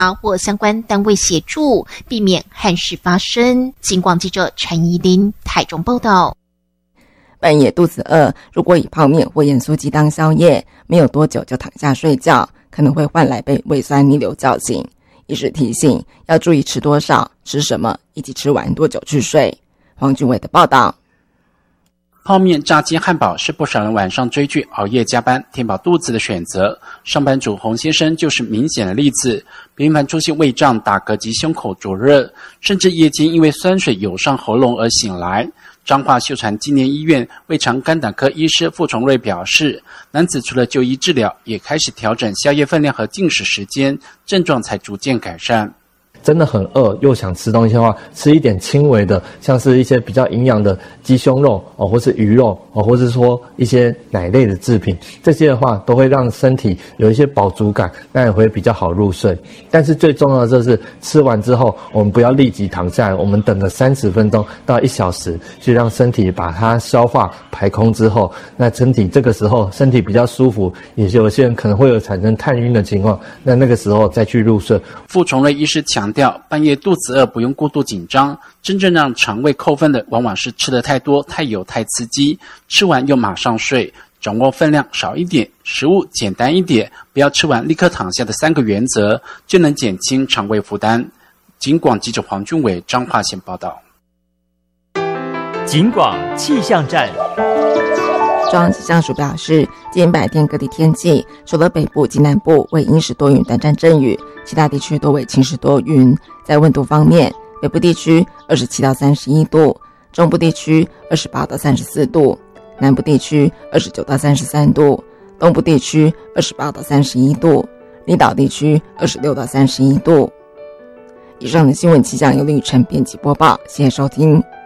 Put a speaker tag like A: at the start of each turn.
A: 或相关单位协助，避免憾事发生。警广记者陈怡琳台中报道。
B: 半夜肚子饿，如果以泡面或盐酥鸡当宵夜，没有多久就躺下睡觉，可能会换来被胃酸逆流叫醒。医师提醒要注意吃多少、吃什么，以及吃完多久去睡。黄俊伟的报道。
C: 泡面、炸鸡、汉堡是不少人晚上追剧、熬夜加班填饱肚子的选择。上班族洪先生就是明显的例子，频繁出现胃胀、打嗝及胸口灼热，甚至夜间因为酸水涌上喉咙而醒来。彰化秀传纪念医院胃肠肝胆科医师傅崇瑞表示，男子除了就医治疗，也开始调整宵夜分量和进食时间，症状才逐渐改善。
D: 真的很饿又想吃东西的话，吃一点轻微的，像是一些比较营养的鸡胸肉或是鱼肉或是说一些奶类的制品，这些的话都会让身体有一些饱足感，那也会比较好入睡。但是最重要的就是吃完之后，我们不要立即躺下来，我们等个30分钟到1小时，去让身体把它消化排空之后，那身体这个时候身体比较舒服，也有些人可能会有产生探晕的情况，那个时候再去入睡。
C: 傅崇瑞医师强调，半夜肚子饿不用过度紧张，真正让肠胃扣分的往往是吃得太多、太油、太刺激，吃完又马上睡，掌握分量少一点，食物简单一点，不要吃完立刻躺下的3个原则，就能减轻肠胃负担。警广记者黄俊伟彰化县报道。
E: 警广气象站。
B: 中央气象署表示，今天白天各地天气，除了北部及南部为阴时多云短暂阵雨，其他地区多为晴时多云。在温度方面，北部地区27到31度，中部地区28到34度，南部地区29到33度，东部地区28到31度，离岛地区26到31度。以上的新闻气象由吕晨编辑播报，谢谢收听。